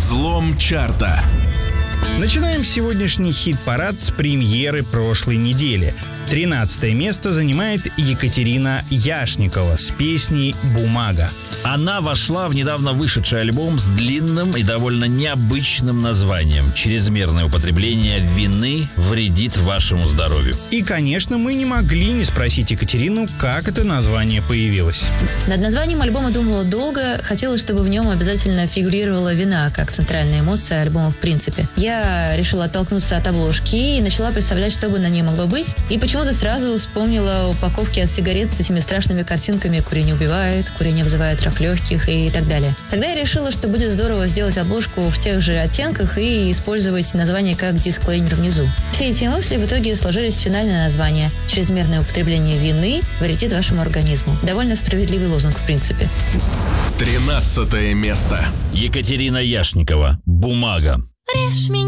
Взлом чарта. Начинаем сегодняшний хит-парад с премьеры прошлой недели. 13 место занимает Екатерина Яшникова с песней «Бумага». Она вошла в недавно вышедший альбом с длинным и довольно необычным названием «Чрезмерное употребление вины вредит вашему здоровью». И, конечно, мы не могли не спросить Екатерину, как это название появилось. Над названием альбома думала долго. Хотелось, чтобы в нем обязательно фигурировала вина, как центральная эмоция альбома в принципе. Я решила оттолкнуться от обложки и начала представлять, что бы на ней могло быть. И почему-то сразу вспомнила упаковки от сигарет с этими страшными картинками «Курение убивает», «Курение вызывает рак легких» и так далее. Тогда я решила, что будет здорово сделать обложку в тех же оттенках и использовать название как дисклеймер внизу. Все эти мысли в итоге сложились в финальное название «Чрезмерное употребление вины вредит вашему организму». Довольно справедливый лозунг в принципе. 13 место. Екатерина Яшникова «Бумага». Режь меня.